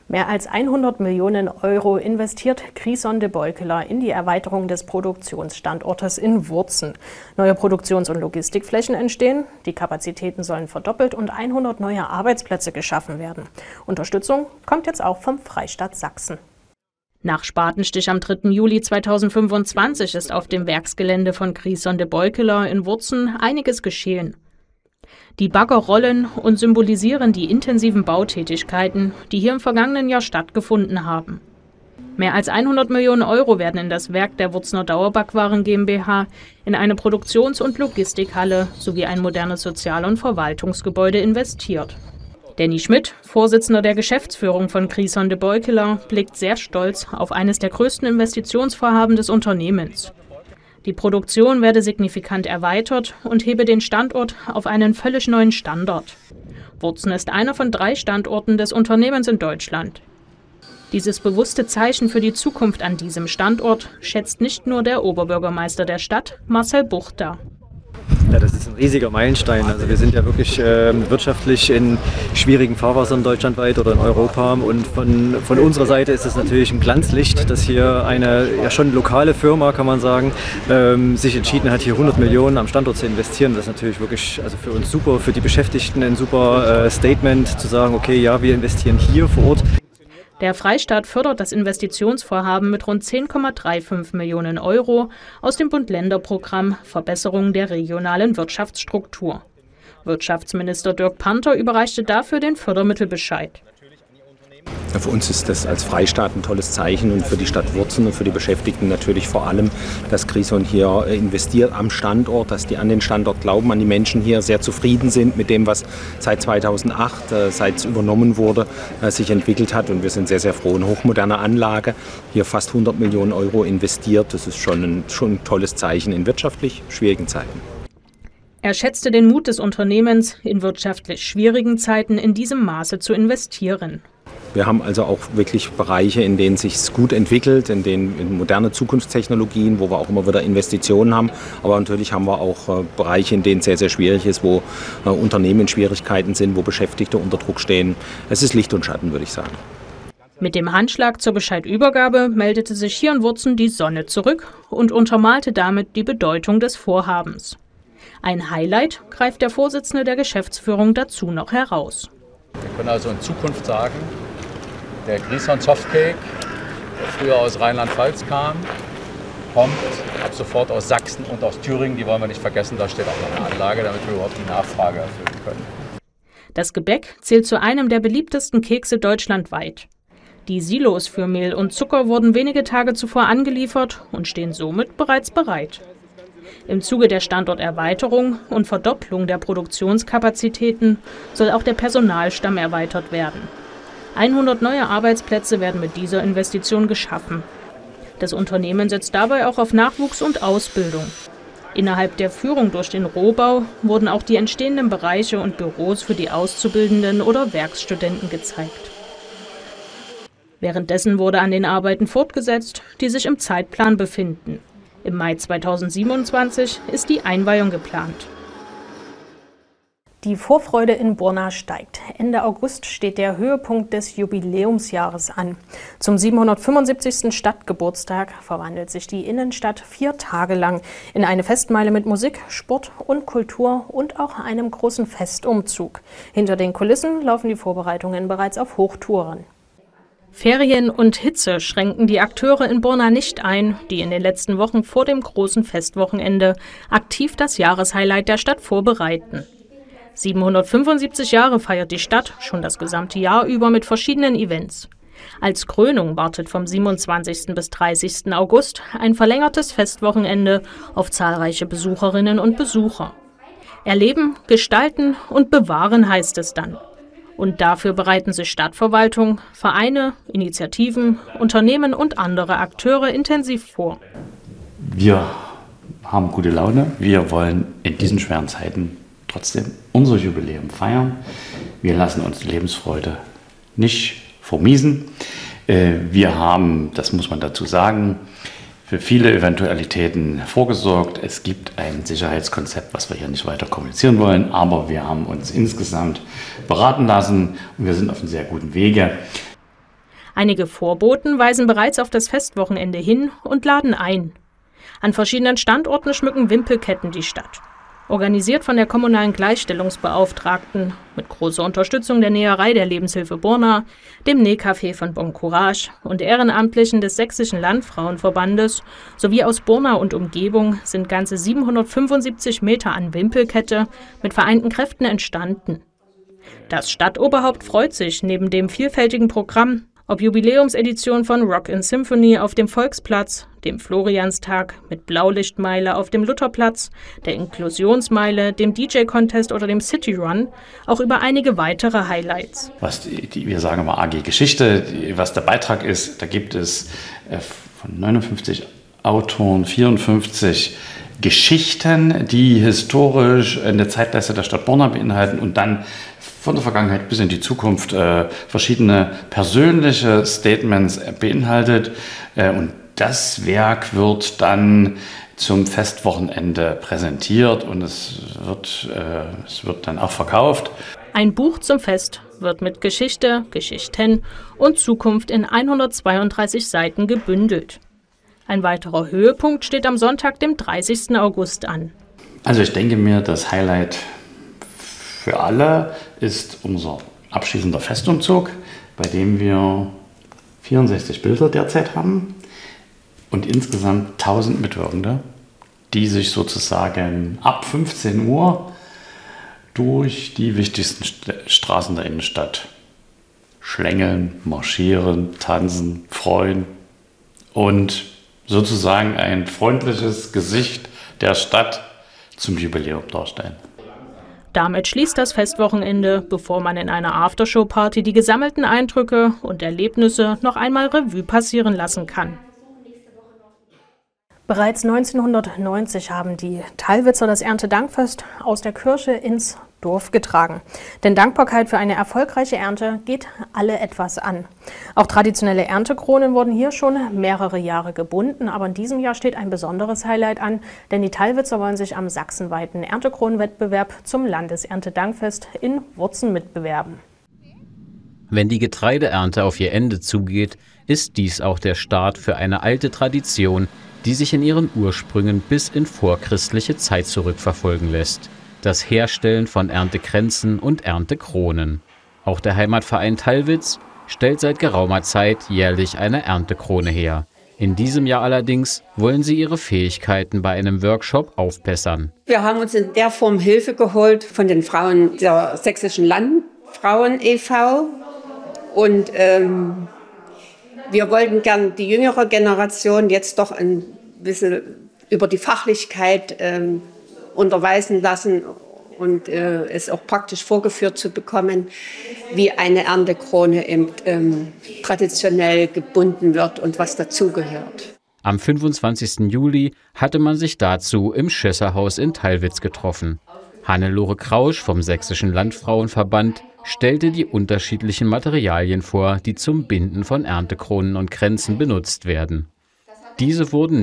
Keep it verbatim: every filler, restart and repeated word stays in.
Mehr als hundert Millionen Euro investiert Chrysson de Beukeler in die Erweiterung des Produktionsstandortes in Wurzen. Neue Produktions- und Logistikflächen entstehen, die Kapazitäten sollen verdoppelt und hundert neue Arbeitsplätze geschaffen werden. Unterstützung kommt jetzt auch vom Freistaat Sachsen. Nach Spatenstich am dritten Juli zweitausendfünfundzwanzig ist auf dem Werksgelände von Chrysson de Beukeler in Wurzen einiges geschehen. Die Bagger rollen und symbolisieren die intensiven Bautätigkeiten, die hier im vergangenen Jahr stattgefunden haben. Mehr als hundert Millionen Euro werden in das Werk der Wurzener Dauerbackwaren GmbH, in eine Produktions- und Logistikhalle sowie ein modernes Sozial- und Verwaltungsgebäude investiert. Danny Schmidt, Vorsitzender der Geschäftsführung von Chrysson de Beukeler, blickt sehr stolz auf eines der größten Investitionsvorhaben des Unternehmens. Die Produktion werde signifikant erweitert und hebe den Standort auf einen völlig neuen Standard. Wurzen ist einer von drei Standorten des Unternehmens in Deutschland. Dieses bewusste Zeichen für die Zukunft an diesem Standort schätzt nicht nur der Oberbürgermeister der Stadt, Marcel Buchter. Ja, das ist ein riesiger Meilenstein. Also wir sind ja wirklich äh, wirtschaftlich in schwierigen Fahrwassern deutschlandweit oder in Europa. Und von, von unserer Seite ist es natürlich ein Glanzlicht, dass hier eine ja schon lokale Firma, kann man sagen, ähm, sich entschieden hat, hier hundert Millionen am Standort zu investieren. Das ist natürlich wirklich also für uns super, für die Beschäftigten ein super äh, Statement, zu sagen, okay, ja, wir investieren hier vor Ort. Der Freistaat fördert das Investitionsvorhaben mit rund zehn Komma fünfunddreißig Millionen Euro aus dem Bund-Länder-Programm Verbesserung der regionalen Wirtschaftsstruktur. Wirtschaftsminister Dirk Panther überreichte dafür den Fördermittelbescheid. Ja, für uns ist das als Freistaat ein tolles Zeichen und für die Stadt Wurzen und für die Beschäftigten natürlich vor allem, dass Chrysson hier investiert am Standort, dass die an den Standort glauben, an die Menschen hier sehr zufrieden sind mit dem, was seit zweitausendacht, äh, seit es übernommen wurde, äh, sich entwickelt hat. Und wir sind sehr, sehr froh. Eine hochmoderne Anlage, hier fast hundert Millionen Euro investiert. Das ist schon ein, schon ein tolles Zeichen in wirtschaftlich schwierigen Zeiten. Er schätzte den Mut des Unternehmens, in wirtschaftlich schwierigen Zeiten in diesem Maße zu investieren. Wir haben also auch wirklich Bereiche, in denen es sich gut entwickelt, in denen in moderne Zukunftstechnologien, wo wir auch immer wieder Investitionen haben. Aber natürlich haben wir auch äh, Bereiche, in denen es sehr, sehr schwierig ist, wo äh, Unternehmen in Schwierigkeiten sind, wo Beschäftigte unter Druck stehen. Es ist Licht und Schatten, würde ich sagen. Mit dem Handschlag zur Bescheidübergabe meldete sich hier in Wurzen die Sonne zurück und untermalte damit die Bedeutung des Vorhabens. Ein Highlight greift der Vorsitzende der Geschäftsführung dazu noch heraus. Wir können also in Zukunft sagen, der Chrysson Softcake, der früher aus Rheinland-Pfalz kam, kommt ab sofort aus Sachsen und aus Thüringen. Die wollen wir nicht vergessen, da steht auch noch eine Anlage, damit wir überhaupt die Nachfrage erfüllen können. Das Gebäck zählt zu einem der beliebtesten Kekse deutschlandweit. Die Silos für Mehl und Zucker wurden wenige Tage zuvor angeliefert und stehen somit bereits bereit. Im Zuge der Standorterweiterung und Verdopplung der Produktionskapazitäten soll auch der Personalstamm erweitert werden. hundert neue Arbeitsplätze werden mit dieser Investition geschaffen. Das Unternehmen setzt dabei auch auf Nachwuchs und Ausbildung. Innerhalb der Führung durch den Rohbau wurden auch die entstehenden Bereiche und Büros für die Auszubildenden oder Werkstudenten gezeigt. Währenddessen wurde an den Arbeiten fortgesetzt, die sich im Zeitplan befinden. Im Mai zweitausendsiebenundzwanzig ist die Einweihung geplant. Die Vorfreude in Borna steigt. Ende August steht der Höhepunkt des Jubiläumsjahres an. Zum siebenhundertfünfundsiebzigsten Stadtgeburtstag verwandelt sich die Innenstadt vier Tage lang in eine Festmeile mit Musik, Sport und Kultur und auch einem großen Festumzug. Hinter den Kulissen laufen die Vorbereitungen bereits auf Hochtouren. Ferien und Hitze schränken die Akteure in Borna nicht ein, die in den letzten Wochen vor dem großen Festwochenende aktiv das Jahreshighlight der Stadt vorbereiten. siebenhundertfünfundsiebzig Jahre feiert die Stadt schon das gesamte Jahr über mit verschiedenen Events. Als Krönung wartet vom siebenundzwanzigsten bis dreißigsten August ein verlängertes Festwochenende auf zahlreiche Besucherinnen und Besucher. Erleben, gestalten und bewahren heißt es dann. Und dafür bereiten sich Stadtverwaltung, Vereine, Initiativen, Unternehmen und andere Akteure intensiv vor. Wir haben gute Laune. Wir wollen in diesen schweren Zeiten trotzdem unser Jubiläum feiern. Wir lassen uns die Lebensfreude nicht vermiesen. Wir haben, das muss man dazu sagen, für viele Eventualitäten vorgesorgt. Es gibt ein Sicherheitskonzept, was wir hier nicht weiter kommunizieren wollen, aber wir haben uns insgesamt beraten lassen und wir sind auf einem sehr guten Wege. Einige Vorboten weisen bereits auf das Festwochenende hin und laden ein. An verschiedenen Standorten schmücken Wimpelketten die Stadt. Organisiert von der kommunalen Gleichstellungsbeauftragten, mit großer Unterstützung der Näherei der Lebenshilfe Borna, dem Nähcafé von Bon Courage und Ehrenamtlichen des Sächsischen Landfrauenverbandes sowie aus Borna und Umgebung sind ganze siebenhundertfünfundsiebzig Meter an Wimpelkette mit vereinten Kräften entstanden. Das Stadtoberhaupt freut sich neben dem vielfältigen Programm, ob Jubiläumsedition von Rock in Symphony auf dem Volksplatz, dem Florianstag mit Blaulichtmeile auf dem Lutherplatz, der Inklusionsmeile, dem D J-Contest oder dem City Run, auch über einige weitere Highlights. Was die, die, wir sagen immer A G Geschichte, die, was der Beitrag ist, da gibt es äh, von neunundfünfzig Autoren vierundfünfzig Geschichten, die historisch eine Zeitleiste der Stadt Borna beinhalten und dann von der Vergangenheit bis in die Zukunft äh, verschiedene persönliche Statements beinhaltet. Äh, und das Werk wird dann zum Festwochenende präsentiert und es wird, äh, es wird dann auch verkauft. Ein Buch zum Fest wird mit Geschichte, Geschichten und Zukunft in hundertzweiunddreißig Seiten gebündelt. Ein weiterer Höhepunkt steht am Sonntag, dem dreißigsten August an. Also ich denke mir, das Highlight für alle ist unser abschließender Festumzug, bei dem wir vierundsechzig Bilder derzeit haben und insgesamt tausend Mitwirkende, die sich sozusagen ab fünfzehn Uhr durch die wichtigsten St- Straßen der Innenstadt schlängeln, marschieren, tanzen, freuen und sozusagen ein freundliches Gesicht der Stadt zum Jubiläum darstellen. Damit schließt das Festwochenende, bevor man in einer Aftershow-Party die gesammelten Eindrücke und Erlebnisse noch einmal Revue passieren lassen kann. Bereits neunzehnhundertneunzig haben die Tallwitzer das Erntedankfest aus der Kirche ins Dorf getragen. Denn Dankbarkeit für eine erfolgreiche Ernte geht alle etwas an. Auch traditionelle Erntekronen wurden hier schon mehrere Jahre gebunden, aber in diesem Jahr steht ein besonderes Highlight an, denn die Tallwitzer wollen sich am sachsenweiten Erntekronenwettbewerb zum Landeserntedankfest in Wurzen mitbewerben. Wenn die Getreideernte auf ihr Ende zugeht, ist dies auch der Start für eine alte Tradition, die sich in ihren Ursprüngen bis in vorchristliche Zeit zurückverfolgen lässt. Das Herstellen von Erntekränzen und Erntekronen. Auch der Heimatverein Tallwitz stellt seit geraumer Zeit jährlich eine Erntekrone her. In diesem Jahr allerdings wollen sie ihre Fähigkeiten bei einem Workshop aufbessern. Wir haben uns in der Form Hilfe geholt von den Frauen der Sächsischen Landfrauen e V und ähm, wir wollten gern die jüngere Generation jetzt doch ein bisschen über die Fachlichkeit ähm, unterweisen lassen und äh, es auch praktisch vorgeführt zu bekommen, wie eine Erntekrone eben, ähm, traditionell gebunden wird und was dazugehört. Am fünfundzwanzigsten Juli hatte man sich dazu im Schösserhaus in Tallwitz getroffen. Hannelore Krausch vom Sächsischen Landfrauenverband stellte die unterschiedlichen Materialien vor, die zum Binden von Erntekronen und Kränzen benutzt werden. Diese wurden